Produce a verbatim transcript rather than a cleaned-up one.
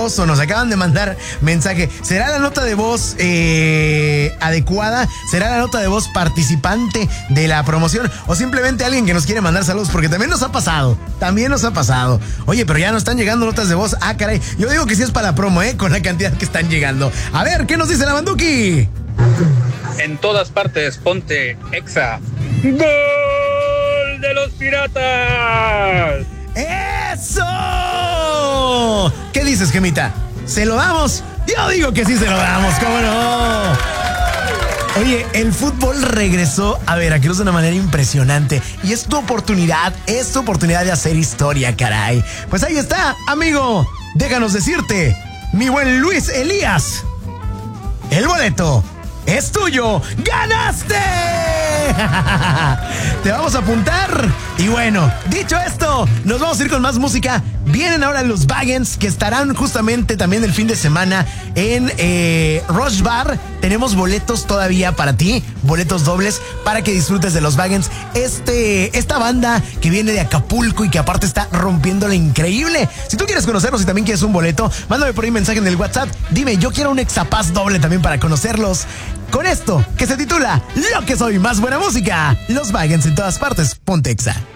oso, nos acaban de mandar mensaje. ¿Será la nota de voz eh, adecuada? ¿Será la nota de voz participante de la promoción? ¿O simplemente alguien que nos quiere mandar saludos? Porque también nos ha pasado, también nos ha pasado. Oye, pero ya nos están llegando notas de voz. Ah, caray, yo digo que sí es para la promo, ¿eh? Con la cantidad que están llegando. A ver, ¿qué nos dice la Manduki? En todas partes, ponte Exa. ¡Gol de los Piratas! ¡Eso! ¿Qué dices, Gemita? ¿Se lo damos? Yo digo que sí se lo damos, ¿cómo no? Oye, el fútbol regresó a Veracruz de una manera impresionante. Y es tu oportunidad, es tu oportunidad de hacer historia, caray. Pues ahí está, amigo. Déjanos decirte, mi buen Luis Elías, el boleto es tuyo. ¡Ganaste! Te vamos a apuntar. Y bueno, dicho esto, nos vamos a ir con más música. Vienen ahora los Vagans, que estarán justamente también el fin de semana en eh, Rush Bar. Tenemos boletos todavía para ti, boletos dobles para que disfrutes de los Vagans. Este, esta banda que viene de Acapulco y que aparte está rompiéndola increíble. Si tú quieres conocerlos y también quieres un boleto, mándame por ahí mensaje en el WhatsApp. Dime, yo quiero un Exapass doble también para conocerlos. Con esto, que se titula Lo que soy, más buena música. Los Vagans en todas partes, ponte Exa.